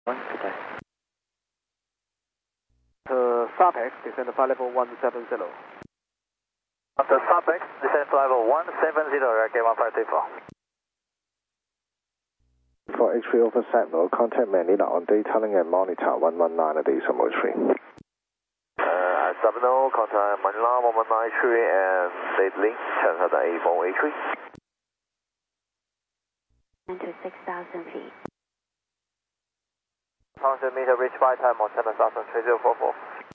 Good day. SAPEX, descend to flight level 170. After SAPEX, descend flight level 170, Airgate 1534. For H3 over Sentinel, contact Manila on detailing and monitor 119 at decimal 3. Sentinel, contact Manila 1193 and date link, transfer A483. To 6,000 feet. 100 meter reach flight time on 7,3044.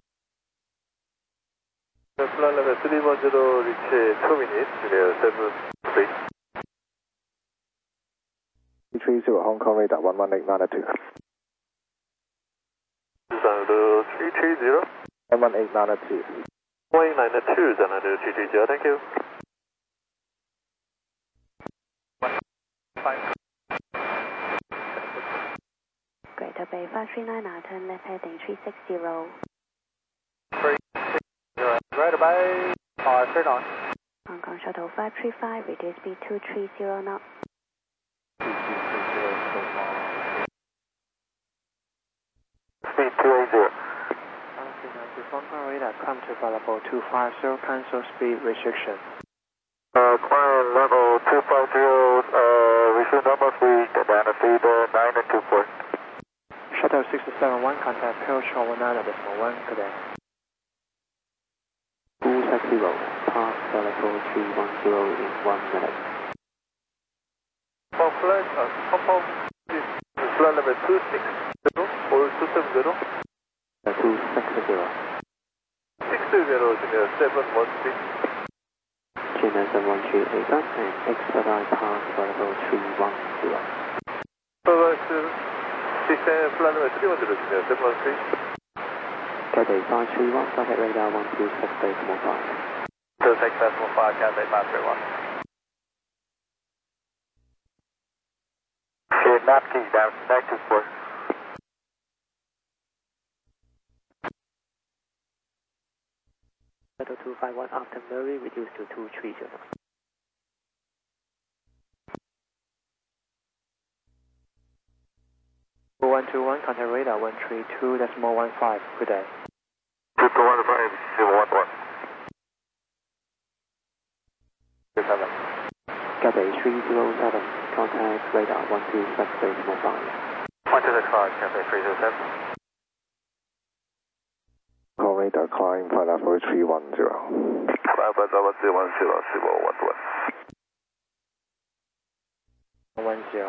Flight level 310 reach 2 minutes, 7 330 Hong Kong radar 11892. Xanadu 330. 11892. 11892, Xanadu 330, thank you. Greater Bay 539 now turn left heading 360. 360, Greater Bay 539. Hong Kong Shuttle 535, reduce speed 230 knots. Speed 280. Hong Kong radar, come to flight level 250, cancel speed restriction. Climb level 250, resume normal speed, down to speed 9 and 24. Shuttle 671, contact approach over 9.1, good day. 260, pass flight level 310 in 1 minute. For flight, Hong is flight level 260 or 270? 260. 620, 713. China 713 ASAP and expedite pass flight level 310. Descend flight level 310, 713. Cathay 531, contact radar 126.5. 26.5, Cathay 531. Nav key down, back to sport. Shuttle 251 after Murray, reduced to 230. 121, contact radar 132.15, good day. 215, 011. Cathay 307, contact radar 126.5. 1265, Cathay 307. Call radar climb flight level 310. Flight level 310, 10.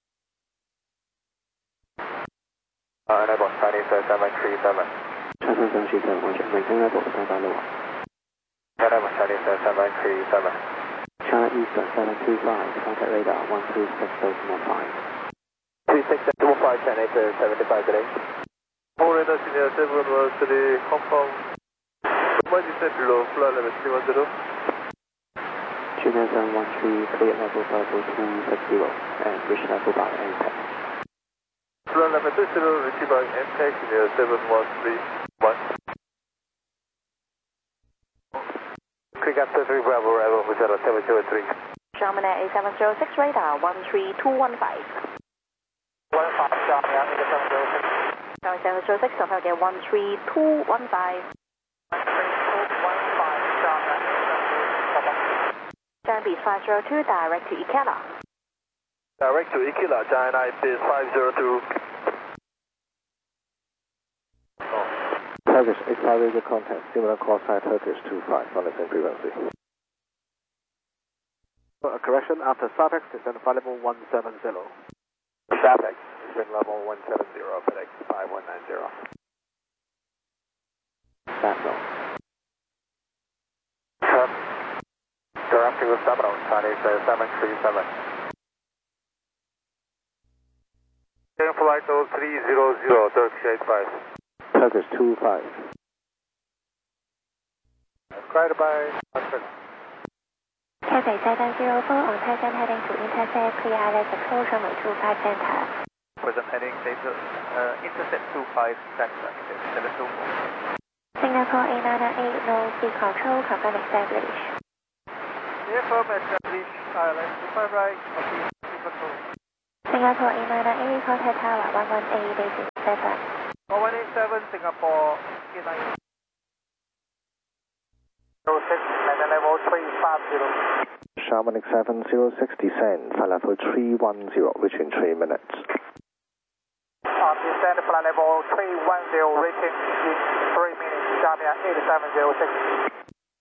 Enable Chinese 737. China 737, roger. Maintain level, standby lower. Enable Chinese 737. China Eastern 725, contact radar 126.15. 36715, Chinese 75 today. Hong radar senior 713, Hong Kong. When you said below flight level 310? China 713, clear level flight level 260 and reach level by NTAC. Flight level 30, retrieve by NTAC senior 7131. Quick after 3 Bravo, arrival for 703. Xiamen A706 radar 13215. 15, Xiamen, 706. Xiamen 706, don't forget 13215. 13215, Xiamen. China Beat 502, direct to Ikela. Direct to Ikela, China Beat 502. Turkish X5 radio contact, similar call sign Turkish 25 on the same frequency. Correction, after SAPEX, descend to flight level 170. SAPEX, descend level 170, FedEx 5190. Sentinel. Direct to Sentinel, Chinese 737. Flight 300, Turkish 85. Turkish 25. Greater Bay 100. Cathay 704 on present heading to intercept, clear island explosion with 25 center. Present heading data, intercept 25 center, 724. Singapore A998, no speed control, confirm establish. Confirm establish, island 25 right, okay, control. Singapore A998, contact tower 118, basic 7. 117 Singapore A9. 06, land level 350. Shamanic 706 descend, flight level 310, reaching 3 minutes. Descend flight level 310, reaching in 3 minutes. Shamia 8706.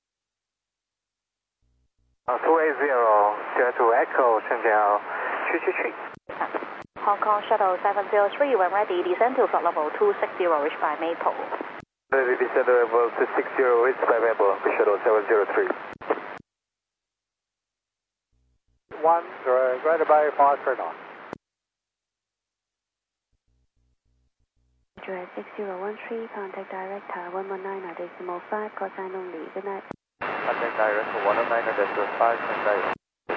280, to Echo, Shenzhen 333. Hong Kong Shuttle 703, when ready, descend to flight level 260, reach by Maple. Ready, descend level 260, reach by Maple, Shuttle 703. 10, Greater Bay 539. 6013, contact director 119.5, cosine only, good night. Contact direct 109.5, contact.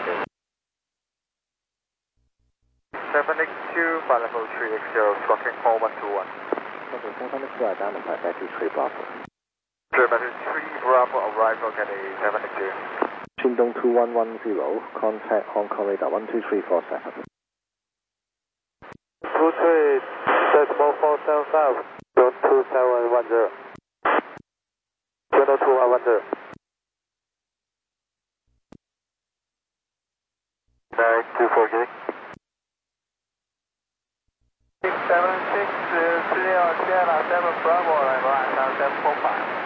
7X2, flight level 3X0, squawking 4121. Shuttle 702, identify battery 3 Bravo. Battery 3 Bravo, arrival at a 7X2. Shindong 2110, contact Hong Kong radar 12347. 23, decimal 475, 2710. 22110. 924 676, clear, Sierra 7 Bravo, arrival at 745.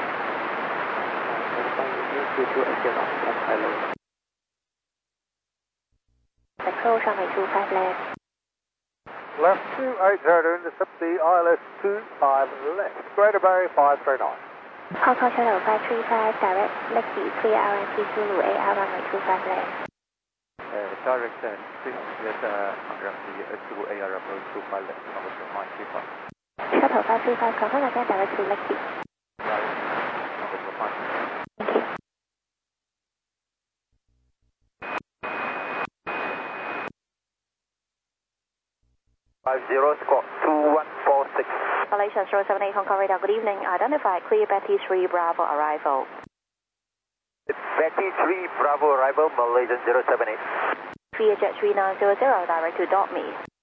Control runway 25 left. Left 280 to intercept the ILS 25 left. Greater Bay 539. Hong Kong Shuttle 535, direct, Lexi, clear RNC Zulu, AR runway 25 left. Direct and 6, yes, RMC Zulu AR approach 25 left, number 935. Shuttle 535, confirm again, direct to Lexi. Number 25. Thank you. Squawk 2146. Malaysia 078 Hong Kong radar, good evening. Identify clear Betty 3 Bravo arrival. Betty 3 Bravo arrival, Malaysian 078. Jet 3900, direct to Dortme.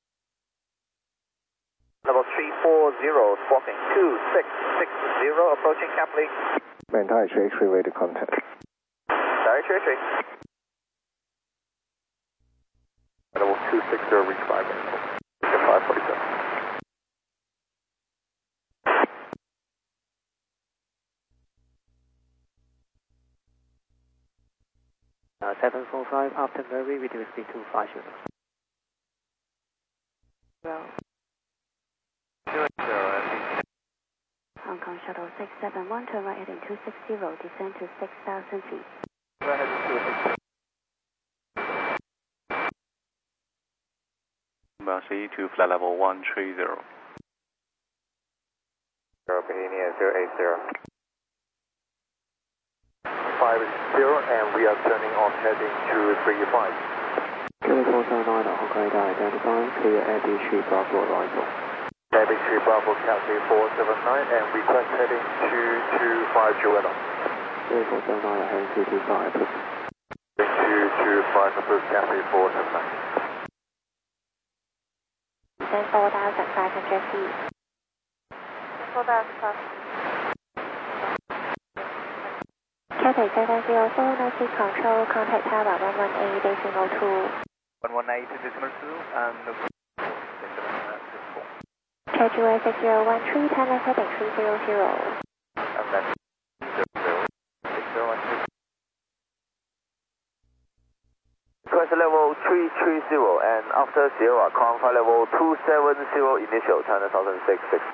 Level 340, squawking 2660, approaching Capley. Maintain H3 radio contact. Direct H3. Level 260, reach 5 minutes. 547. 745, Upton Murray, reduce speed to 50. Well. Hong Kong Shuttle 671, turn right heading 260, descend to 6,000 feet. Go ahead and 260. to flight level 130. Bohemia 080. 50, and we are turning on heading to 35. Kilo 479 at Hong Kong radar, identify clear Airbus 3 Bravo arrival. Airbus 3 Bravo, Cathay 479, and request heading 225 Joanna. Kilo 479 at heading 225, approved. 225, approved, Cathay 479. Descend 4,500 feet. 4,500. Cathay 704, Northeast Control, contact tower 118.2. 118.2 and Schedule 6013, time left heading 300. and then 6012. Request level 330, and after Sierra, confirm level 270 initial, China 1066.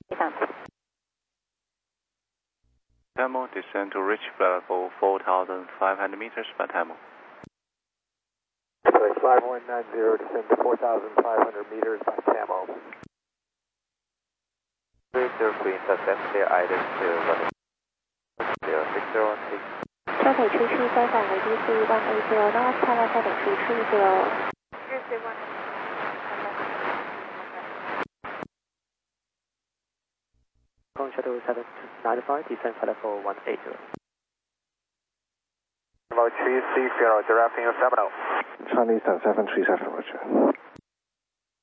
Tamil descend to reach level 4,500 meters by Tamil. 5190, descend to 4,500 meters by Tamil. 303, intercept clear item 0616. Cathay 337, reduce 180 knots, time left heading 330. 331. Hong Kong Shuttle 795, descend for level 180. Level 330, giraffing 70. Chinese 737, Roger.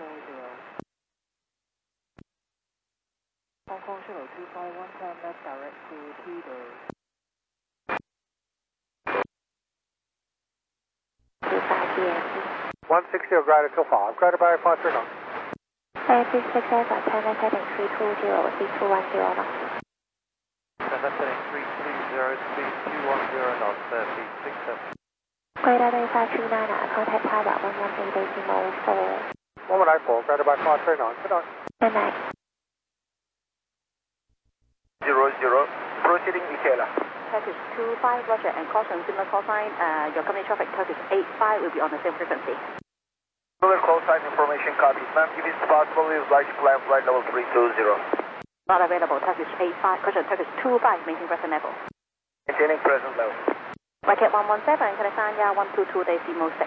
Hong Kong Shuttle 251, turn left direct to Tedo. 160 Greater till 5, Greater Barrier 539. Air 360 aircraft, turn left heading 320 with 3210 knots. Turn left heading 320, speed 210 knots, speed 67. Greater Bay 539, contact tower 118.4. 1184, Greater Barrier 539, good night. Good night. 00, proceeding Ikela. Turkish 25, Roger, and caution, similar call sign. Your company traffic, Turkish 85, will be on the same frequency. Similar call sign information copies. Ma'am, if it's possible, we would like to climb flight level 320. Not available, Turkish 85, caution, Turkish 25, maintain present level. Maintaining present level. Rocket 117, California 122, Decimal 6.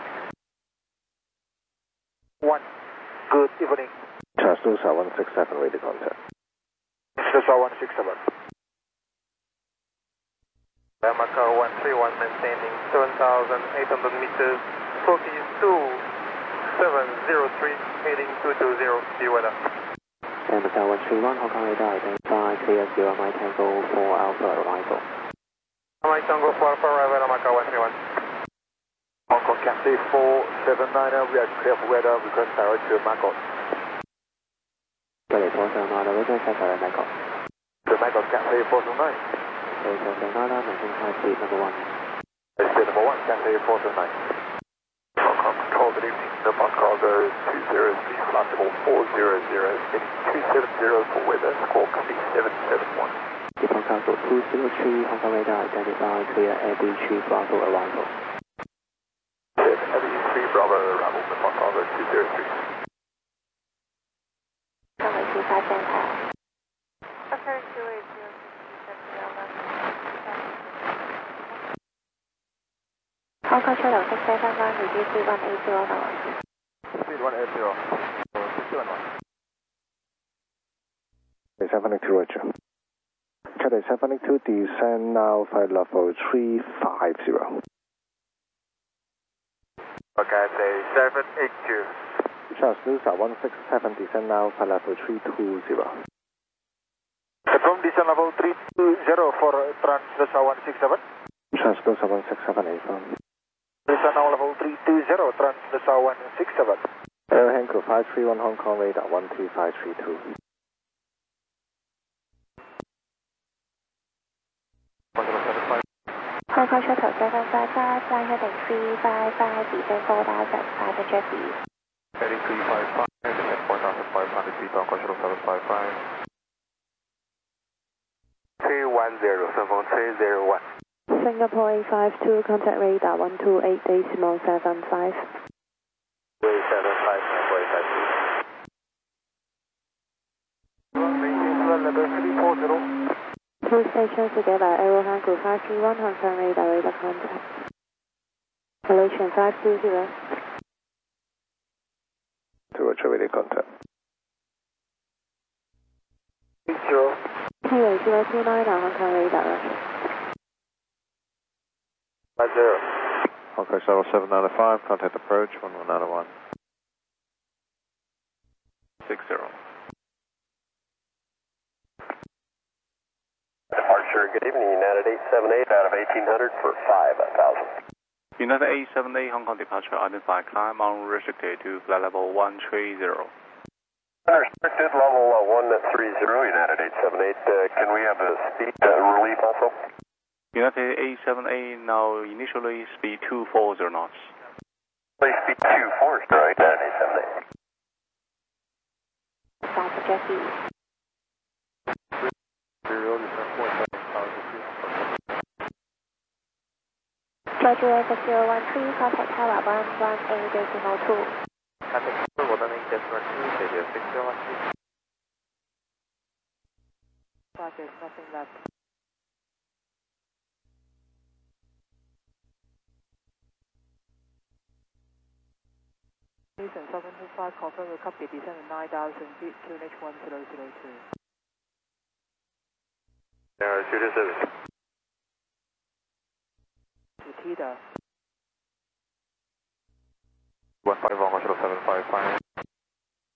1, good evening. Charles 167, radio contact. Cessna 167. Macau 131, maintaining 7,800 meters, 42,703, heading 220, be weather. Macau 131, Hong Kong radar, identify, clear 0, my tango for Alpha arrival. My Tango 4 Alpha arrival, Macau 131. Hong Kong Cathay 479, we are clear for weather, request direct to Macau. 距離左上內路將 set 在 Macau。 To Macau Cathay 479. 距離左上內啦，明星開始 number 1。 Speed number 1, Cathay 479. Hong Kong Control, good evening. The Bond cargo 203, flight level 400, heading 270 for weather, squawk C771. Default cargo 203, Hong Kong radar, identify, clear AB3 Bravo arrival. 7AB3 Bravo arrival, Default cargo 203. Runway 25 center. Okay, 280, Hong Kong Shuttle 671, reduce to 180 knots. Speed 180, 61 knots. 782, Roger. Cathay 782, descend now, flight level 350. Cathay 782. Charles 167, descend now, flight level 320. Confirm descent level 320 for Transdesa 167. Charles 167, affirm. Descent now level 320, Transdesa 167. Air Hanko 531, Hong Kong radar 12532. Hong Kong Shuttle 755, flight heading 355, descend 4,500 feet. Heading 355, descent 4,500 feet, Hong Kong Shuttle 755. 310, 顺风301. Singapore 852, contact radar 128.75. 375, Singapore 852. Maintain flight level 340. Two stations together, Aero Hanko 531, Hong Kong radar contact. Malaysian 520. To Roger, radio contact. 80. Taylor 029, Hong Kong radar, Roger. 50. Hong Kong Shuttle 795, contact approach 1191. 60. Departure, good evening, United 878 out of 1800 for 5,000. United 878, Hong Kong departure, identify, climb unrestricted to flight level 130. Unrestricted level 130, United 878. Can we have a speed relief also? United 878, now initially speed 240 knots. Please speed 240, right, United 878. South of Jeffy. Roger, Air 013, contact tower 118.2. Contact tower 118.2, 6013. Roger, nothing left. Houston 725, confirm will copy, descend at 9,000 feet, QNH 1002. Shooter service. To Tita. 15 Hong Kong Shuttle 755.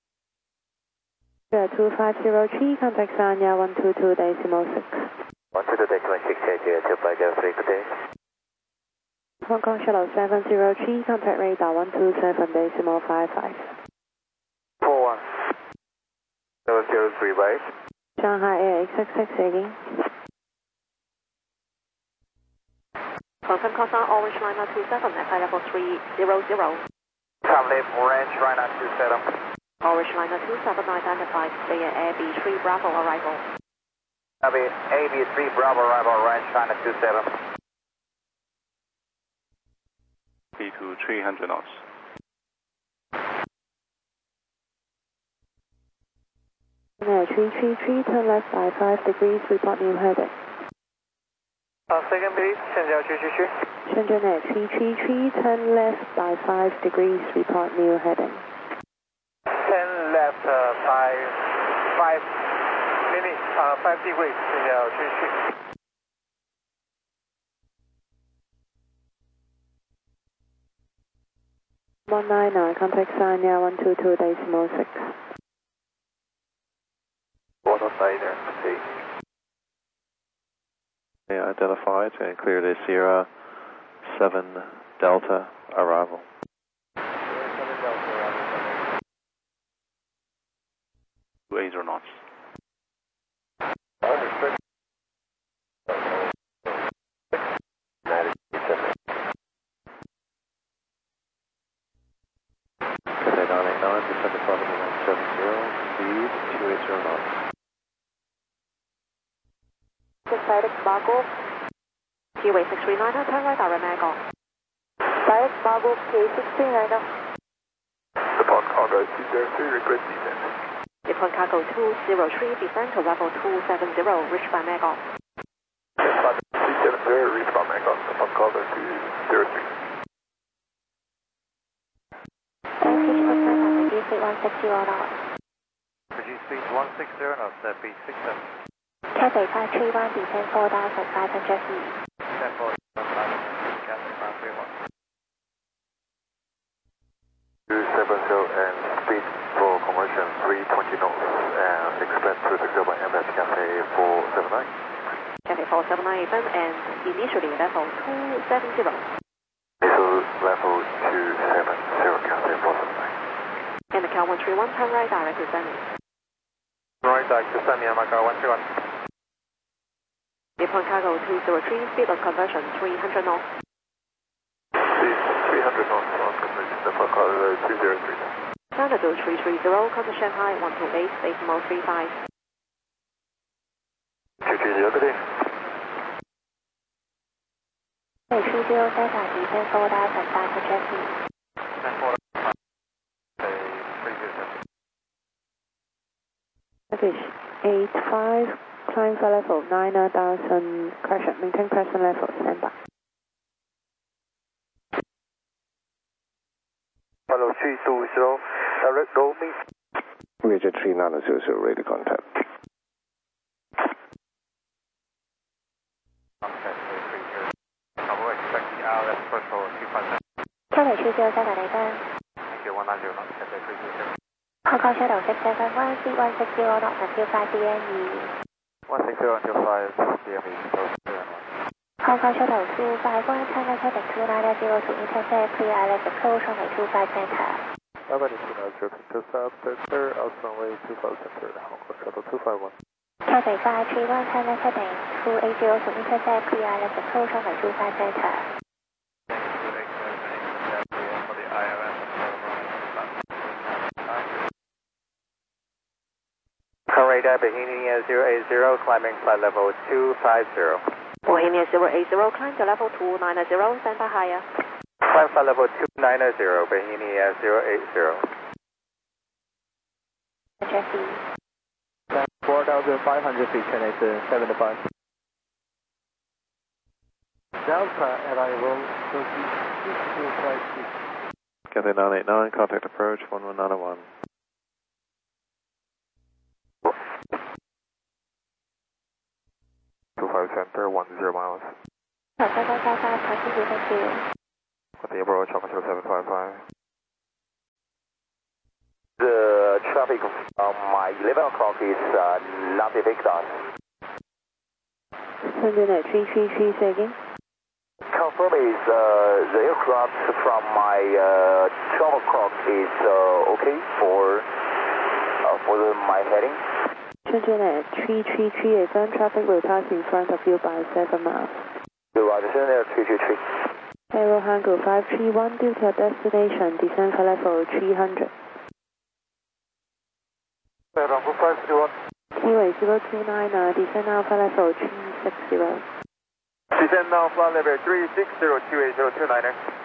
2503, contact Sanya 122.6. 122.6, 250 good day. Hong Kong Shuttle 703, contact radar 127.55. 41. 703 bye. Shanghai Air 866 again. Confirm call sign Orange Liner 27 at flight level 300. Come left, Orange Liner 27. Orange Liner 27 identified via AB3 Bravo arrival. Copy, AB3 Bravo arrival, Orange Liner 27. B2 300 knots. Air 333, turn left by 5 degrees, report new heading. Second please, Shenzhen 333. Shenzhen Air 333, turn left by 5 degrees, report new heading. 10 left by 5 minutes, 5 degrees, Shenzhen 333. 199, contact Sanya 122.6. Water Liner, see. Identified and cleared a Sierra 7 Delta arrival. 280 knots. Understood. Cathay 989, descend to flight level 170, speed 280 knots. Decided Spargo. QA 639, turn right direct Magog. Direct Spargo K639. Depart cargo 203, request descent. Deploy cargo 203, descend to level 270, reached by Magog. Flight 270, reach by Magog, depart cargo 203. Speed 160 knots. Reduce speed 160 knots, speed 67. Cathay 531, descend 4,500 feet. Descend 4,500, Cathay 531. 270 and speed for conversion 320 knots and expect to take over MS Cathay 479. Cathay 479 even and initially level 270. Initial level 270 Cathay 479. And the Cal 131, turn right direct descending. Right direct descending, Macau 131. Deploy cargo 203, speed of conversion 300 knots. Speed 300 knots on conversion, depart cargo 203. Xanadu 330, contact Shanghai 128, decimal 35. 230, good day. Cathay 30, Delta, descend 4,500 feet. Descend 4,500, Package 85, climb for level 9,000, correction, maintain present level, standby. Hello 320, direct roaming. Region 3900, radio contact. Bravo, expect the RS threshold 257. Cathay 30, Delta, Nathan. Thank you, 190 knots, Cathay 330. Hong Kong Shuttle 671, speed 160 knots until 5 DME. 160 until 5 DME, close to 0 knots. Hong Kong Shuttle 251, turn left heading 290 to intercept, clear ILS approach runway 25 center. Alright, 290, to south, clear, out runway 25 center, Hong Kong Shuttle 251. Cathay 531, turn left heading 280 to intercept, clear ILS approach runway 25 center. For the IRS, Radar Bohemia 080, climbing flight level 250. Bohemia 080, climb to level 290, stand by higher. Climb flight level 290, Bohemia 080. Jesse. 4,500 feet, Canadian 75. Delta arrival 36,256. Cathay 989, contact approach 11901. 25 center, 10 miles. Cathay 555, continue, thank you. Cathay approach, Hong Kong 755. The tram traffic my 11 o'clock is not detected. Sunday 333, say again. Confirm is the aircraft from my 12 o'clock is okay for my heading. Shenzhen 333, affirm traffic will pass in front of you by 7 miles. Roger, Shenzhen 333. Aero Hangar 531, due to destination, descend for level 300. Aero 531. Seaway 029, descend now for level 360. Descend now, flight level 360, 28029er.